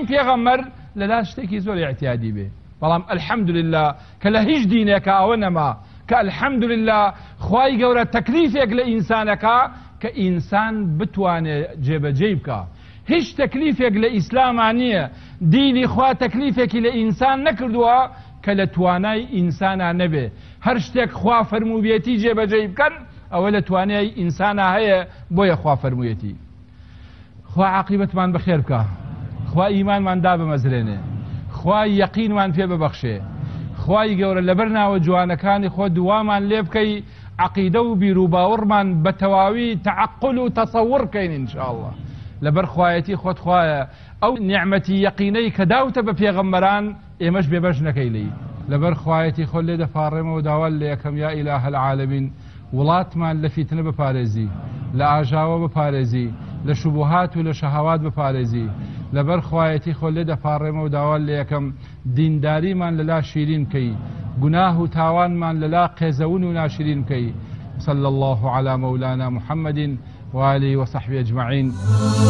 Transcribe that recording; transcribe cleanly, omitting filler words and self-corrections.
دوایین پێغەمبەر لەلا شتێکی زۆر اعتیادی بێ بەڵام الحەمدولله کە لە هیچ دینێکە ئەوە نەما کە الحەمدولله خوای گەورە تەکلیفێک لە ئینسانەکە کە ئینسان بتوانێت جێبەجێ بکە هیچ تەکلیفێک لە ئیسلامان نییە دینی خوا تەکلیفێکی لە ئینسان نەکردووە کە لە توانای ئینسانە نەبێ هەر شتێک خوا فەرمووبێتی جێبەجێ بکەن ئەوە لە توانای ئینسانە هەیە بۆیە خوا فەرموویەتی خوا عاقیبەتمان بەخێر بکە خوا ئیمانمان دابمەزرێنێ خوا یەقینمان پێ ببەخشێ خوای گەورە لەبەر ناوە جوانەکانی خۆ دوامان لێ بکەی عەقیدە و بیر و باوەڕمان بە تەواوی تەعەقل و تەسەووڕ بکەین ئینشاءڵڵا لەبەر خوایەتی خۆت خوایە ئەو نیعمەتی یەقینەی کە داوتە بە پێغەمبەران ئێمەش بێبەش نەکەی لی لەبەر خوایەتی خۆ لێ دەپاڕێمەوە داوال لە یەکەم یا ئیلاهە العالەمین وڵاتمان لە فیتنە بپارێزی لە ئاژاوە بپارێزی لە شوبهات و لە شەهەوات بپارێزی لەبەر خوایەتی خۆ لێ دەپاڕێمەوە داوال لە یەکەم دینداریمان لەلا شیرین بکەی گوناه و تاوانمان لەلا قێزەون و ناشرین بکەی صلى الله على مولانا محمد وآله وصحبه أجمعين